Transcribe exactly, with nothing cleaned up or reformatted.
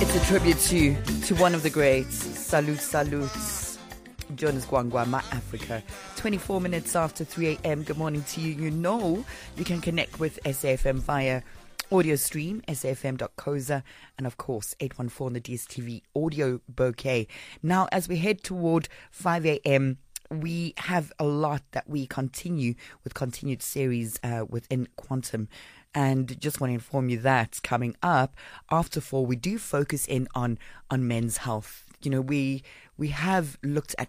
It's a tribute to to one of the greats. Salute, salute. Jonas Gwangwa, My Africa. twenty-four minutes after three a.m. Good morning to you. You know you can connect with S A F M via audio stream, s a f m dot co za, and of course eight one four on the D S T V audio bouquet. Now, as we head toward five a.m., we have a lot that we continue with continued series uh, within Quantum. And just want to inform you that coming up after four, we do focus in on, on men's health. You know, we we have looked at